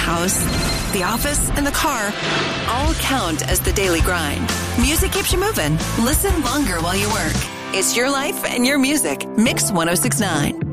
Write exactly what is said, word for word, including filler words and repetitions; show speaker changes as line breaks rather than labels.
house, the office, and the car all count as the daily grind. Music keeps you moving. Listen longer while you work. It's your life and your music. Mix one oh six point nine.